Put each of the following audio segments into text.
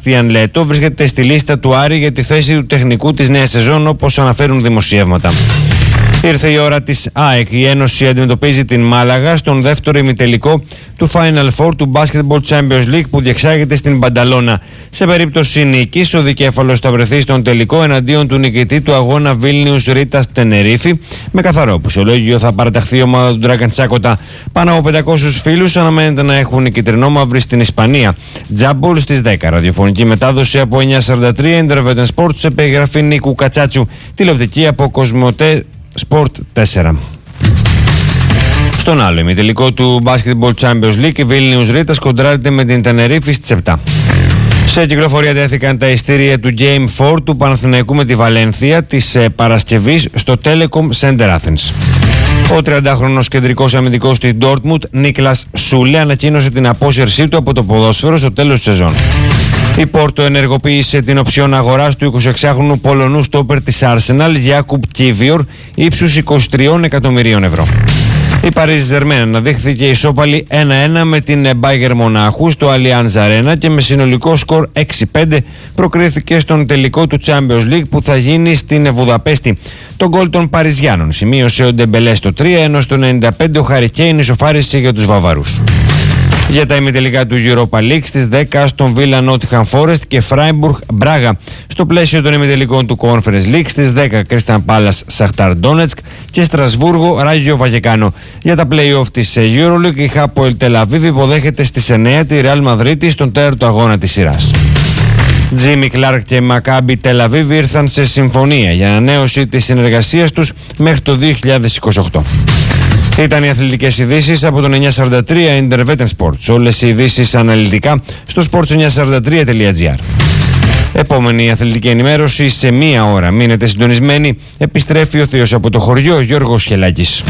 Σεμπάστιαν Λέτο βρίσκεται στη λίστα του Άρη για τη θέση του τεχνικού της νέας σεζόν, όπως αναφέρουν δημοσιεύματα. Ήρθε η ώρα της ΑΕΚ. Η Ένωση αντιμετωπίζει την Μάλαγα στον δεύτερο ημιτελικό του Final Four του Basketball Champions League που διεξάγεται στην Μπανταλώνα. Σε περίπτωση νίκης, ο δικέφαλος θα βρεθεί στον τελικό εναντίον του νικητή του αγώνα Βίλνιους Ρίτας Τενερίφη. Με καθαρό πουσιολόγιο θα παραταχθεί η ομάδα του Dragan Τσάκοτα. Πάνω από 500 φίλους αναμένεται να έχουν κυτρινόμαυροι στην Ισπανία. Τζάμπολ στις 10. Ραδιοφωνική μετάδοση από 9:43. Intervetan Sports σε περιγραφή Νίκου Κατσάτσου. Τηλεοπτική από Κοσμοτέ Sport 4. Στον άλλο ημιτελικό του Basketball Champions League, η Βίλνιους Ρίτας κοντράρεται με την Τενερίφη στις 7. Σε κυκλοφορία τέθηκαν τα ειστήρια του Game 4 του Παναθηναϊκού με τη Βαλένθια της Παρασκευής στο Telecom Center Athens. Ο 30χρονος κεντρικός αμυντικός της Dortmund, Νίκλας Σούλε, ανακοίνωσε την απόσυρσή του από το ποδόσφαιρο στο τέλος της σεζόν. Η Πόρτο ενεργοποίησε την οψιόν αγοράς του 26χρονου Πολωνού στόπερ της Arsenal, Γιάκουμπ Κίβιορ, ύψους 23 εκατομμυρίων ευρώ. Η Παρίζι Ζερμέν αναδείχθηκε ισόπαλη 1-1 με την Bayern Μονάχου στο Allianz Arena και με συνολικό σκορ 6-5 προκρίθηκε στον τελικό του Champions League που θα γίνει στην Βουδαπέστη. Το γκολ των Παριζιάνων σημείωσε ο Ντεμπελέ στο 3, ενώ στο 95 ο Χάρι Κέιν ισοφάρισε για τους Βαβαρούς. Για τα ημιτελικά του Europa League στις 10 στον Villa Nottingham Forest και Freiburg Μπράγα. Στο πλαίσιο των ημιτελικών του Conference League στις 10 Crystal Palace Shakhtar Donetsk και Στρασβούργο Ράγιο Βαγεκάνο. Για τα play-off της Euroleague η Hapoel Tel Aviv υποδέχεται στις 9 τη Real Madrid στον τέταρτο αγώνα της σειράς. Jimmy Clark και Maccabi Tel Aviv ήρθαν σε συμφωνία για ανανέωση της συνεργασίας τους μέχρι το 2028. Ήταν οι αθλητικές ειδήσεις από τον 943 Intervetan Sports. Όλες οι ειδήσεις αναλυτικά στο sports943.gr. Επόμενη αθλητική ενημέρωση σε 1 ώρα. Μείνετε συντονισμένοι. Επιστρέφει ο θείος από το χωριό, Γιώργος Χελάκης.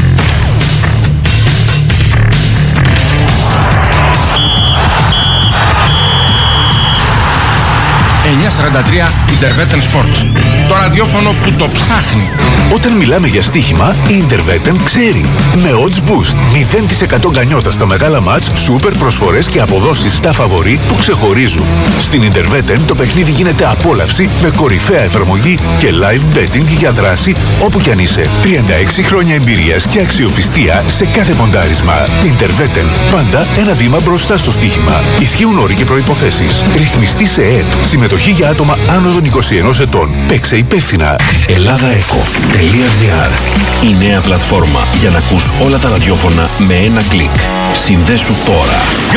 943 Intervetan Sports. Το ραδιόφωνο που το ψάχνει. Όταν μιλάμε για στοίχημα, η Intervetan ξέρει. Με odds boost, 0% γκανιότα στα μεγάλα μάτς, σούπερ προσφορές και αποδόσεις στα φαβορί που ξεχωρίζουν. Στην Intervetan το παιχνίδι γίνεται απόλαυση με κορυφαία εφαρμογή και live betting για δράση όπου κι αν είσαι. 36 χρόνια εμπειρίας και αξιοπιστία σε κάθε ποντάρισμα. Intervetan. Πάντα ένα βήμα μπροστά στο στοίχημα. Ισχύουν όροι και προϋποθέσεις. Ρυθμιστή σε ΕΕΠ. Συμμετοχή για άτομα άνω των 21 ετών. Παίξε υπεύθυνα. ElladaEco.gr. Η νέα πλατφόρμα για να ακούς όλα τα ραδιόφωνα με ένα κλικ. Συνδέσου τώρα.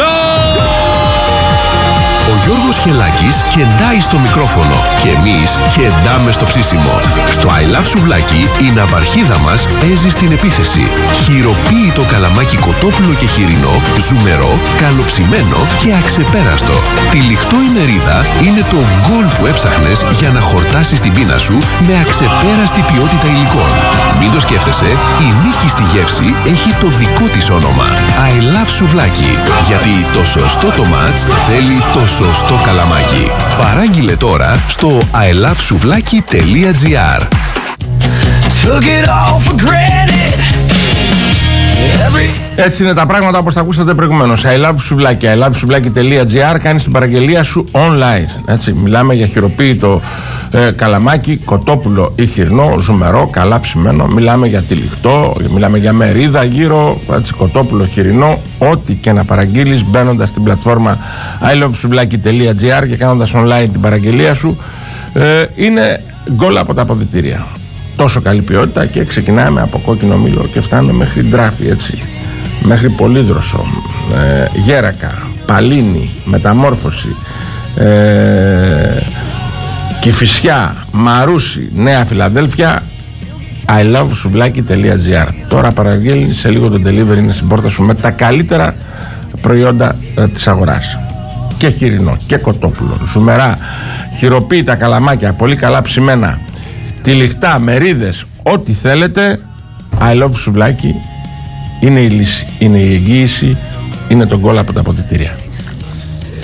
Ο Γιώργος Χελάκης κεντάει στο μικρόφωνο και εμείς κεντάμε στο ψήσιμο. Στο I Love Σουβλάκι η ναυαρχίδα μας παίζει στην επίθεση. Χειροποίητο καλαμάκι κοτόπουλο και χοιρινό, ζουμερό, καλοψημένο και αξεπέραστο. Τυλιχτό η μερίδα είναι το γκολ που έψαχνες για να χορτάσεις την πείνα σου με αξεπέραστη ποιότητα υλικών. Μην το σκέφτεσαι, η νίκη στη γεύση έχει το δικό της όνομα. I Love Σουβλάκι. Γιατί το σωστό το μάτς θέλει το σωστό καλαμάκι. Παράγγειλε τώρα στο ilovesuvlaki.gr. Έτσι είναι τα πράγματα όπως τα ακούσατε προηγουμένως. I love Σουβλάκι. ilovesuvlaki.gr. Κάνεις την παραγγελία σου online. Έτσι, μιλάμε για χειροποίητο καλαμάκι, κοτόπουλο ή χοιρινό, ζουμερό, καλά ψημένο. Μιλάμε για τυλιχτό, μιλάμε για μερίδα γύρω, έτσι, κοτόπουλο, χοιρινό. Ό,τι και να παραγγείλεις μπαίνοντας στην πλατφόρμα ilovesuvlaki.gr και κάνοντας online την παραγγελία σου, είναι γκολ από τα αποδυτήρια. Τόσο καλή ποιότητα και ξεκινάμε από κόκκινο μήλο και φτάνουμε μέχρι Ντράφη, έτσι, μέχρι Πολύδροσο, Γέρακα, Παλίνη, Μεταμόρφωση, Κηφισιά, Μαρούσι, Νέα Φιλαδέλφια. ilovesuvlaki.gr. Τώρα παραγγέλνει, σε λίγο το delivery είναι στην πόρτα σου με τα καλύτερα προϊόντα της αγοράς. Και χοιρινό και κοτόπουλο, ζουμερά, χειροποίητα καλαμάκια, πολύ καλά ψημένα, τυλιχτά, μερίδες, ό,τι θέλετε. I love Σουβλάκι είναι η λύση, είναι η εγγύηση, είναι το γκολ από τα αποδυτήρια.